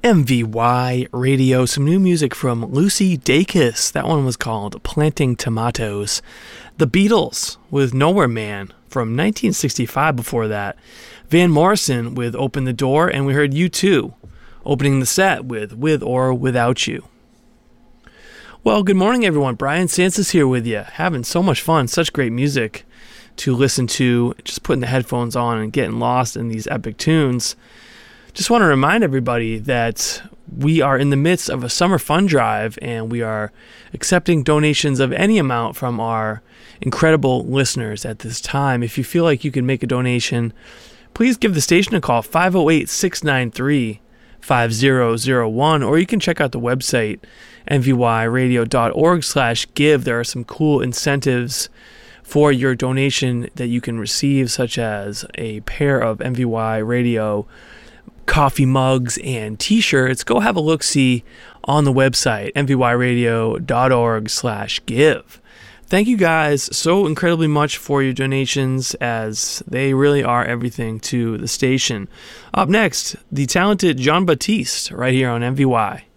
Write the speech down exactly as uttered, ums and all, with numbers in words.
M V Y Radio, some new music from Lucy Dacus. That one was called Planting Tomatoes. The Beatles with Nowhere Man from nineteen sixty-five before that. Van Morrison with Open the Door, and we heard U two opening the set with With or Without You. Well, good morning, everyone. Brian Sansis here with you. Having so much fun, such great music to listen to, just putting the headphones on and getting lost in these epic tunes. Just want to remind everybody that we are in the midst of a summer fund drive, and we are accepting donations of any amount from our incredible listeners at this time. If you feel like you can make a donation, please give the station a call, five oh eight, six nine three, five oh oh one, or you can check out the website, m v y radio dot org slash give. There are some cool incentives for your donation that you can receive, such as a pair of M V Y Radio coffee mugs and t-shirts. Go have a look-see on the website, m v y radio dot org slash give. Thank you guys so incredibly much for your donations, as they really are everything to the station. Up next, the talented Jon Batiste right here on M V Y.